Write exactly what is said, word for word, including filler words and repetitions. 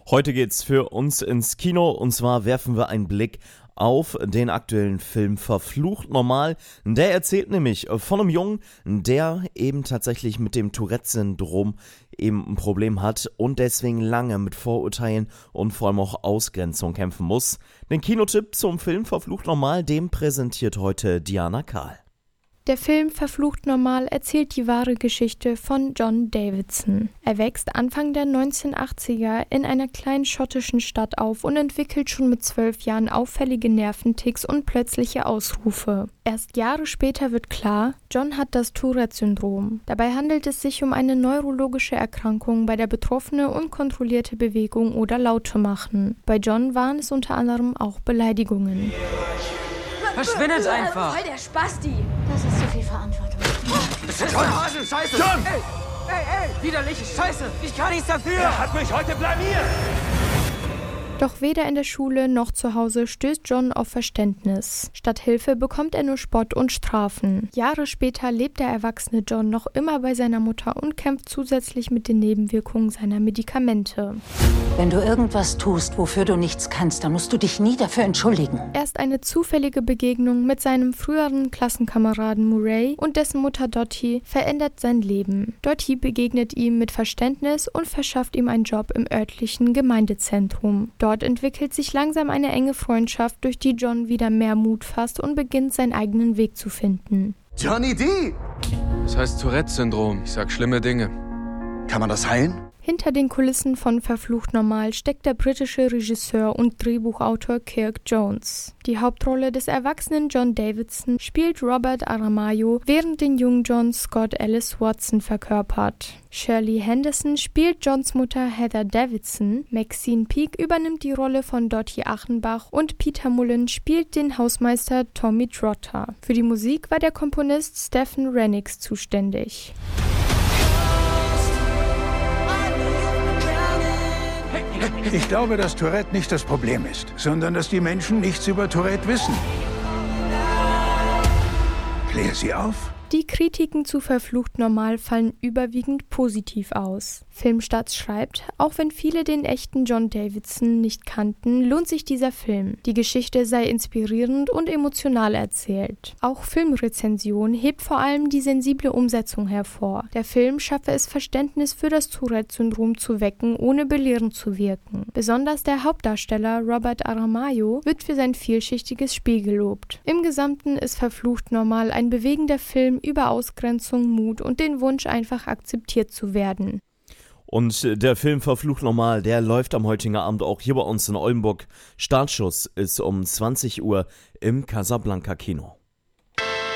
Heute geht's für uns ins Kino und zwar werfen wir einen Blick auf den aktuellen Film Verflucht Normal. Der erzählt nämlich von einem Jungen, der eben tatsächlich mit dem Tourette-Syndrom eben ein Problem hat und deswegen lange mit Vorurteilen und vor allem auch Ausgrenzung kämpfen muss. Den Kinotipp zum Film Verflucht Normal, den präsentiert heute Diana Kahl. Der Film Verflucht Normal erzählt die wahre Geschichte von John Davidson. Er wächst Anfang der neunzehnhundertachtziger in einer kleinen schottischen Stadt auf und entwickelt schon mit zwölf Jahren auffällige Nerventics und plötzliche Ausrufe. Erst Jahre später wird klar, John hat das Tourette-Syndrom. Dabei handelt es sich um eine neurologische Erkrankung, bei der Betroffene unkontrollierte Bewegungen oder Laute machen. Bei John waren es unter anderem auch Beleidigungen. Verschwindet einfach! Voll der Spasti! Das ist zu viel Verantwortung. Das ist John! Scheiße! John! Ey, ey, ey! Widerlich! Scheiße! Ich kann nichts dafür! Er hat mich heute blamiert! Doch weder in der Schule noch zu Hause stößt John auf Verständnis. Statt Hilfe bekommt er nur Spott und Strafen. Jahre später lebt der erwachsene John noch immer bei seiner Mutter und kämpft zusätzlich mit den Nebenwirkungen seiner Medikamente. Wenn du irgendwas tust, wofür du nichts kannst, dann musst du dich nie dafür entschuldigen. Erst eine zufällige Begegnung mit seinem früheren Klassenkameraden Murray und dessen Mutter Dottie verändert sein Leben. Dottie begegnet ihm mit Verständnis und verschafft ihm einen Job im örtlichen Gemeindezentrum. Dort entwickelt sich langsam eine enge Freundschaft, durch die John wieder mehr Mut fasst und beginnt, seinen eigenen Weg zu finden. Johnny D! Das heißt Tourette-Syndrom. Ich sag schlimme Dinge. Kann man das heilen? Hinter den Kulissen von Verflucht Normal steckt der britische Regisseur und Drehbuchautor Kirk Jones. Die Hauptrolle des erwachsenen John Davidson spielt Robert Aramayo, während den jungen John Scott Ellis Watson verkörpert. Shirley Henderson spielt Johns Mutter Heather Davidson, Maxine Peake übernimmt die Rolle von Dottie Achenbach und Peter Mullen spielt den Hausmeister Tommy Trotter. Für die Musik war der Komponist Stephen Rennicks zuständig. Ich glaube, dass Tourette nicht das Problem ist, sondern dass die Menschen nichts über Tourette wissen. Klär sie auf. Die Kritiken zu Verflucht Normal fallen überwiegend positiv aus. Filmstarts schreibt, auch wenn viele den echten John Davidson nicht kannten, lohnt sich dieser Film. Die Geschichte sei inspirierend und emotional erzählt. Auch Filmrezension hebt vor allem die sensible Umsetzung hervor. Der Film schaffe es, Verständnis für das Tourette-Syndrom zu wecken, ohne belehrend zu wirken. Besonders der Hauptdarsteller Robert Aramayo wird für sein vielschichtiges Spiel gelobt. Im Gesamten ist Verflucht Normal ein bewegender Film über Ausgrenzung, Mut und den Wunsch, einfach akzeptiert zu werden. Und der Film Verflucht Normal, der läuft am heutigen Abend auch hier bei uns in Oldenburg. Startschuss ist um zwanzig Uhr im Casablanca Kino.